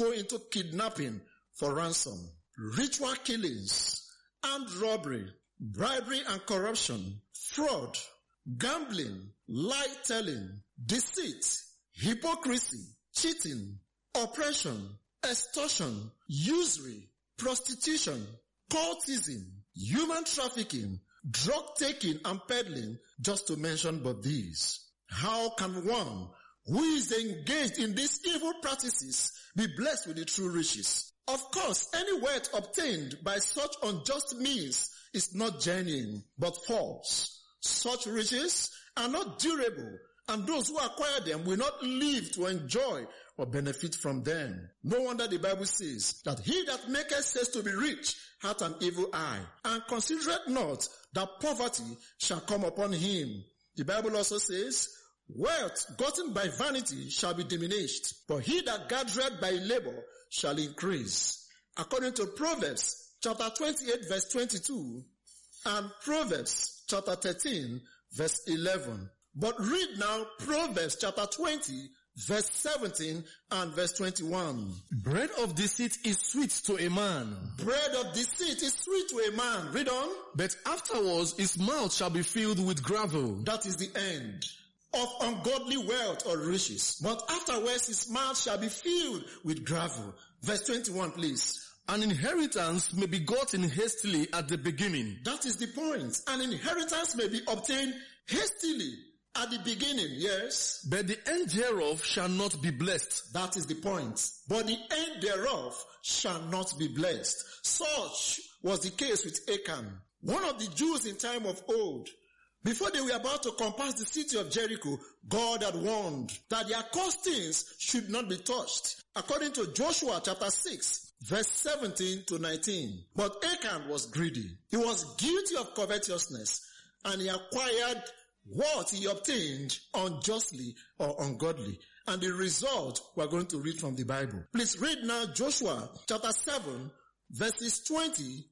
go into kidnapping for ransom, ritual killings, armed robbery, bribery and corruption, fraud, gambling, lie-telling, deceit, hypocrisy, cheating, oppression, extortion, usury, prostitution, cultism, human trafficking, drug taking and peddling, just to mention but these. How can one who is engaged in these evil practices be blessed with the true riches? Of course, any wealth obtained by such unjust means is not genuine, but false. Such riches are not durable, and those who acquire them will not live to enjoy or benefit from them. No wonder the Bible says that he that maketh haste to be rich hath an evil eye, and considereth not that poverty shall come upon him. The Bible also says, wealth gotten by vanity shall be diminished, but he that gathereth by labor shall increase. According to Proverbs chapter 28 verse 22 and Proverbs chapter 13 verse 11. But read now Proverbs chapter 20 verse 17 and verse 21. Bread of deceit is sweet to a man. Bread of deceit is sweet to a man. Read on. But afterwards his mouth shall be filled with gravel. That is the end of ungodly wealth or riches. But afterwards his mouth shall be filled with gravel. Verse 21 please. An inheritance may be gotten hastily at the beginning. That is the point. An inheritance may be obtained hastily at the beginning, yes. But the end thereof shall not be blessed. That is the point. But the end thereof shall not be blessed. Such was the case with Achan, one of the Jews in time of old. Before they were about to compass the city of Jericho, God had warned that their costings should not be touched. According to Joshua chapter 6, verse 17 to 19. But Achan was greedy. He was guilty of covetousness, and he acquired what he obtained unjustly or ungodly. And the result we're going to read from the Bible. Please read now Joshua chapter 7, verses 20,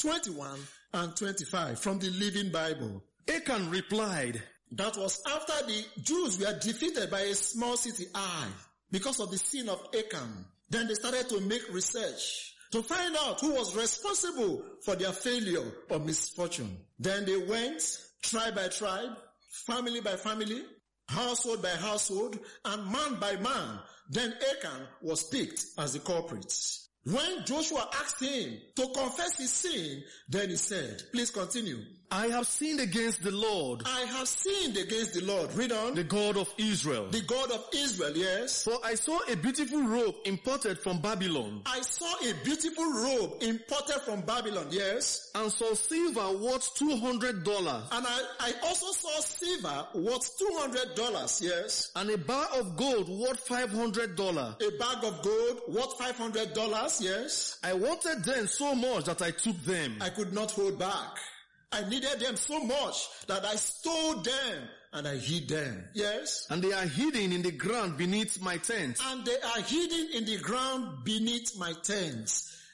21, and 25 from the Living Bible. Achan replied, that was after the Jews were defeated by a small city, Ai, because of the sin of Achan. Then they started to make research to find out who was responsible for their failure or misfortune. Then they went tribe by tribe, family by family, household by household, and man by man. Then Achan was picked as the culprit. When Joshua asked him to confess his sin, then he said, please continue. I have sinned against the Lord. I have sinned against the Lord. Read on. The God of Israel. The God of Israel, yes. For I saw a beautiful robe imported from Babylon. I saw a beautiful robe imported from Babylon, yes. And saw silver worth $200. And I also saw silver worth $200, yes. And a bar of gold worth $500. A bag of gold worth $500, yes. I wanted them so much that I took them. I could not hold back. I needed them so much that I stole them and I hid them. Yes. And they are hidden in the ground beneath my tent. And they are hidden in the ground beneath my tent.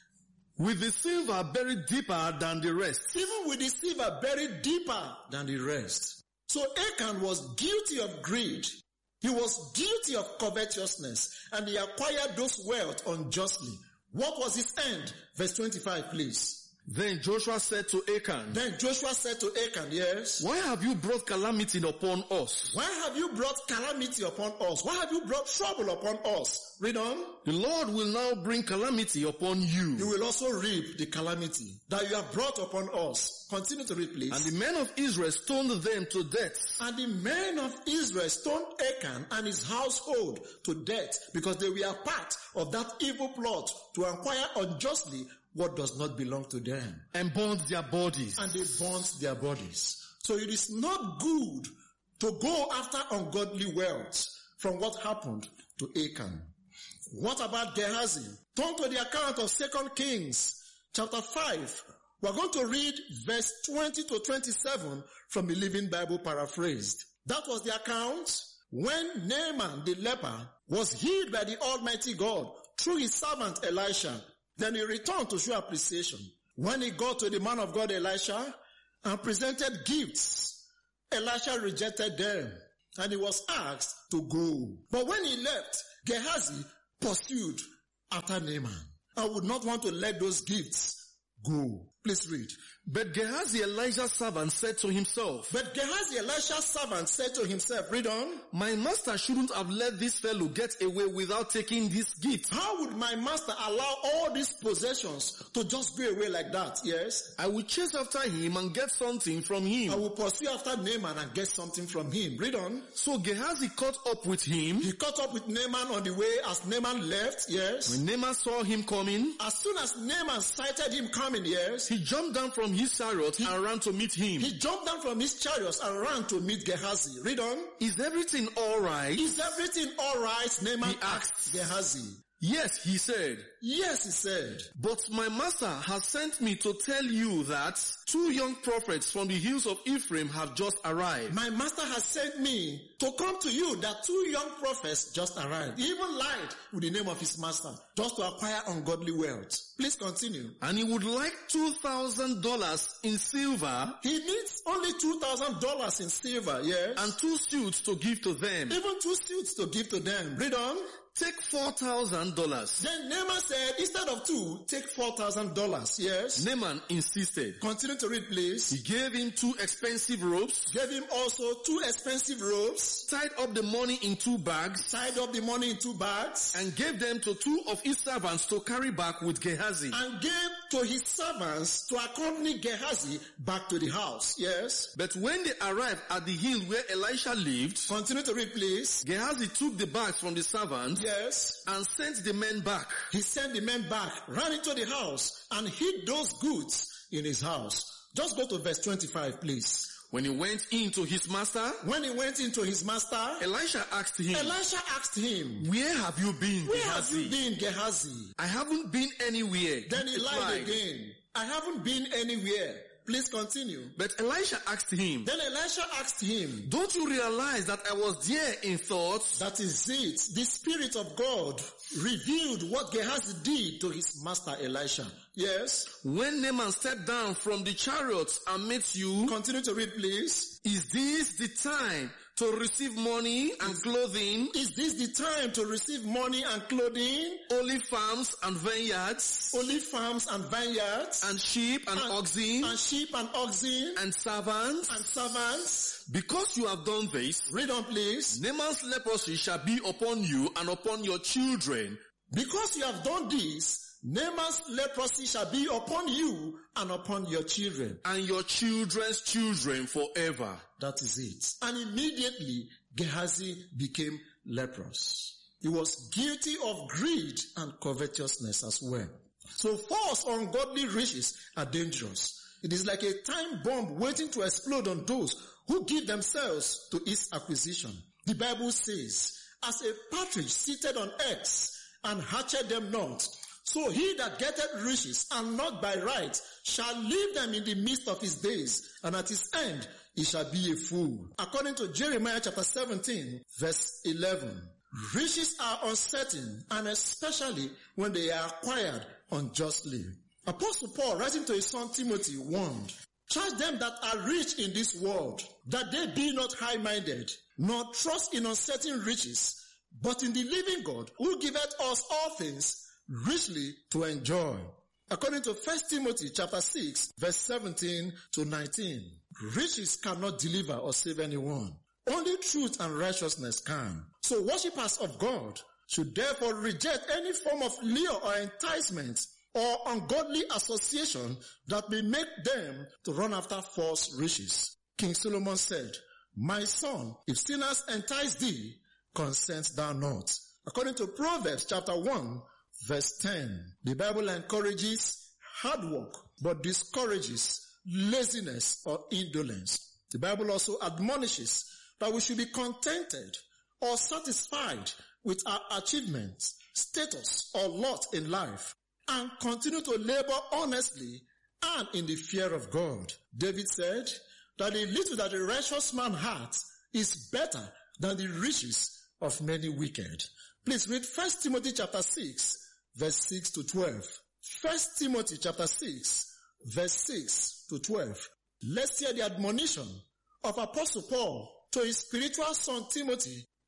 With the silver buried deeper than the rest. Even with the silver buried deeper than the rest. So Achan was guilty of greed. He was guilty of covetousness. And he acquired those wealth unjustly. What was his end? Verse 25, please. Then Joshua said to Achan. Then Joshua said to Achan, yes. Why have you brought calamity upon us? Why have you brought calamity upon us? Why have you brought trouble upon us? Read on. The Lord will now bring calamity upon you. You will also reap the calamity that you have brought upon us. Continue to read, please. And the men of Israel stoned them to death. And the men of Israel stoned Achan and his household to death because they were part of that evil plot to acquire unjustly what does not belong to them. And burnt their bodies. And they burnt their bodies. So it is not good to go after ungodly wealth from what happened to Achan. What about Gehazi? Turn to the account of 2 Kings chapter 5. We're going to read verse 20 to 27 from the Living Bible paraphrased. That was the account when Naaman the leper was healed by the Almighty God through his servant Elisha. Then he returned to show appreciation. When he got to the man of God Elisha and presented gifts, Elisha rejected them and he was asked to go. But when he left, Gehazi pursued after Naaman and would not want to let those gifts go. Please read. But Gehazi, Elijah's servant, said to himself, read on. My master shouldn't have let this fellow get away without taking this gift. How would my master allow all these possessions to just go away like that? Yes. I will chase after him and get something from him. I will pursue after Naaman and get something from him. Read on. So Gehazi caught up with him. He caught up with Naaman on the way as Naaman left. Yes. When Naaman saw him coming, as soon as Naaman sighted him coming, yes, he jumped down from his chariot and ran to meet him. He jumped down from his chariot and ran to meet Gehazi. Read on. Is everything all right? Is everything all right? Naaman asked Gehazi. Yes, he said. Yes, he said. But my master has sent me to tell you that 2 young prophets from the hills of Ephraim have just arrived. My master has sent me to come to you that 2 young prophets just arrived. He even lied with the name of his master just to acquire ungodly wealth. Please continue. And he would like $2,000 in silver. He needs only $2,000 in silver, yes. And 2 suits to give to them. Even 2 suits to give to them. Read on. Take $4,000. Then Naaman said, instead of 2, take $4,000. Yes. Naaman insisted. Continue to read, please. He gave him 2 expensive robes. Gave him also 2 expensive robes. Tied up the money in 2 bags. Tied up the money in 2 bags. And gave them to 2 of his servants to carry back with Gehazi. And gave to his servants to accompany Gehazi back to the house. Yes. But when they arrived at the hill where Elisha lived. Continue to read, please. Gehazi took the bags from the servants. Yes. And sent the men back. He sent the men back, ran into the house, and hid those goods in his house. Just go to verse 25, please. When he went into his master. Elisha asked him. Where have you been, Where have you been, Gehazi? I haven't been anywhere. Then he lied again. I haven't been anywhere. Please continue. But Elisha asked him. Then Elisha asked him. Don't you realize that I was there in thought? That is it. The Spirit of God revealed what Gehazi did to his master Elisha. Yes. When Naaman stepped down from the chariot and met you. Continue to read, please. Is this the time to receive money and clothing? Is this the time to receive money and clothing? Olive farms and vineyards. Olive farms and vineyards. And sheep and oxen. And sheep and oxen. And servants. And servants. Because you have done this. Read on, please. Naaman's leprosy shall be upon you and upon your children. Because you have done this, Naaman's leprosy shall be upon you and upon your children. And your children's children forever. That is it. And immediately Gehazi became leprous. He was guilty of greed and covetousness as well. So false ungodly riches are dangerous. It is like a time bomb waiting to explode on those who give themselves to its acquisition. The Bible says, as a partridge seated on eggs and hatched them not, so he that getteth riches and not by right shall leave them in the midst of his days, and at his end he shall be a fool. According to Jeremiah chapter 17 verse 11, riches are uncertain, and especially when they are acquired unjustly. Apostle Paul, writing to his son Timothy, warned, charge them that are rich in this world, that they be not high-minded, nor trust in uncertain riches, but in the living God, who giveth us all things richly to enjoy. According to 1 Timothy chapter 6, verse 17 to 19, riches cannot deliver or save anyone. Only truth and righteousness can. So worshippers of God should therefore reject any form of lure or enticement or ungodly association that may make them to run after false riches. King Solomon said, my son, if sinners entice thee, consent thou not. According to Proverbs chapter 1, verse 10, the Bible encourages hard work, but discourages laziness or indolence. The Bible also admonishes that we should be contented or satisfied with our achievements, status, or lot in life, and continue to labor honestly and in the fear of God. David said that the little that a righteous man hath is better than the riches of many wicked. Please read 1 Timothy chapter 6, verse 6 to 12. 1 Timothy chapter 6, verse 6 to 12. Let's hear the admonition of Apostle Paul to his spiritual son Timothy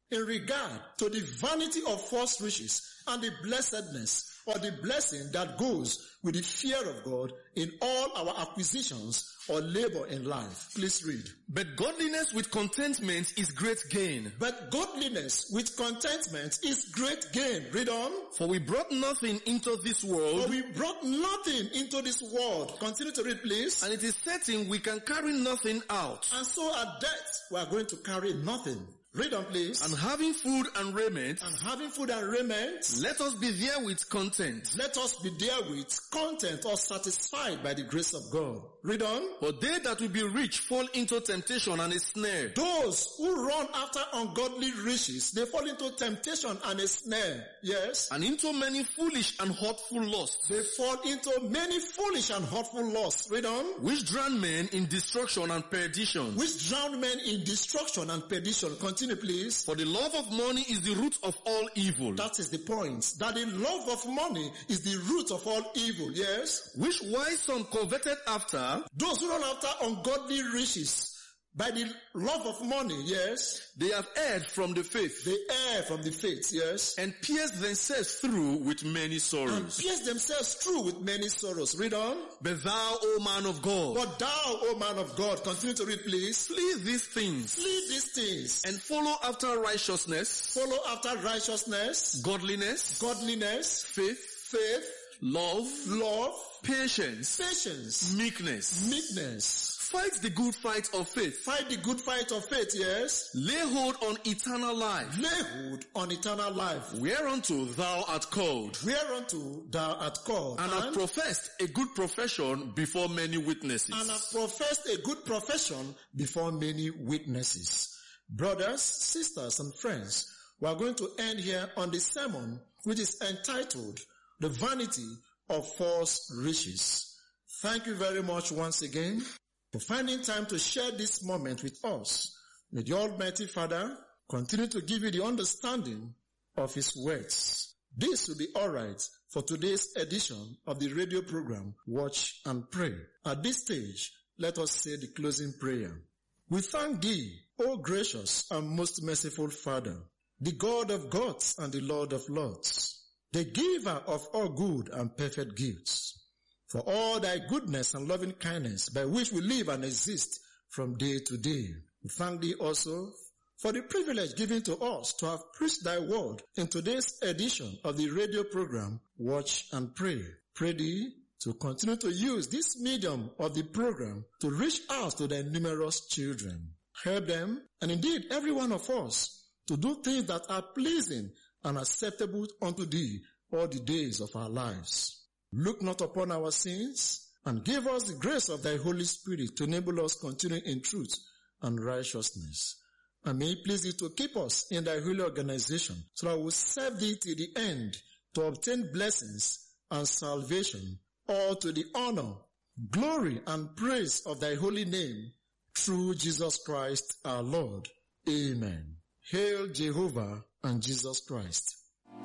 in regard to the vanity of false riches and the blessedness or the blessing that goes with the fear of God in all our acquisitions or labor in life. Please read. But godliness with contentment is great gain. But godliness with contentment is great gain. Read on. For we brought nothing into this world. For we brought nothing into this world. Continue to read, please. And it is certain we can carry nothing out. And so at death we are going to carry nothing. Read on, please. And having food and raiment. And having food and raiment. Let us be there with content. Let us be there with content or satisfied by the grace of God. Read on. For they that will be rich fall into temptation and a snare. Those who run after ungodly riches, they fall into temptation and a snare. Yes. And into many foolish and hurtful lusts. They fall into many foolish and hurtful lusts. Read on. Which drown men in destruction and perdition. Which drown men in destruction and perdition. Continue, please. For the love of money is the root of all evil. That is the point. That the love of money is the root of all evil. Yes. Which wise some coveted after. Those who run after ungodly riches by the love of money. Yes. They have erred from the faith. They err from the faith. Yes. And pierced themselves through with many sorrows. And pierced themselves through with many sorrows. Read on. But thou, O man of God. But thou, O man of God. Continue to read, please. Flee these things. Flee these things. And follow after righteousness. Follow after righteousness. Godliness. Godliness. Faith. Faith. Love. Love. Patience. Patience. Meekness. Meekness. Fight the good fight of faith. Fight the good fight of faith, yes. Lay hold on eternal life. Lay hold on eternal life. Whereunto thou art called. Whereunto thou art called. And have professed a good profession before many witnesses. And have professed a good profession before many witnesses. Brothers, sisters, and friends, we are going to end here on the sermon which is entitled The Vanity of False Riches. Thank you very much once again for finding time to share this moment with us. May the Almighty Father continue to give you the understanding of His words. This will be alright for today's edition of the radio program, Watch and Pray. At this stage, let us say the closing prayer. We thank Thee, O gracious and most merciful Father, the God of gods and the Lord of lords, the giver of all good and perfect gifts, for all Thy goodness and loving kindness by which we live and exist from day to day. We thank Thee also for the privilege given to us to have preached Thy word in today's edition of the radio program, Watch and Pray. Pray Thee to continue to use this medium of the program to reach out to Thy numerous children. Help them, and indeed every one of us, to do things that are pleasing and acceptable unto Thee all the days of our lives. Look not upon our sins, and give us the grace of Thy Holy Spirit to enable us continue in truth and righteousness. And may it please Thee to keep us in Thy holy organization, so that we will serve Thee till the end, to obtain blessings and salvation, all to the honor, glory, and praise of Thy holy name, through Jesus Christ our Lord. Amen. Hail Jehovah and Jesus Christ.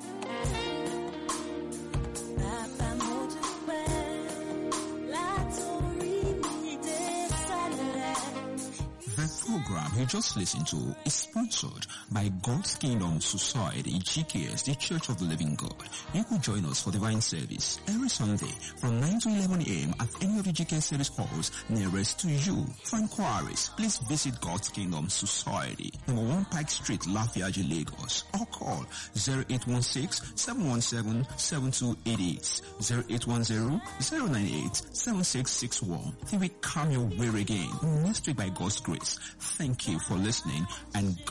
The program you just listened to is sponsored by God's Kingdom Society, GKS, the Church of the Living God. You could join us for divine service every Sunday from 9 to 11 a.m. at any of the GKS service halls nearest to you. For inquiries, please visit God's Kingdom Society, number 1 Pike Street, Lafiaji, Lagos, or call 0816-717-7288, 0810-098-7661. Till we come your way again next week by God's grace. Thank you for listening, and God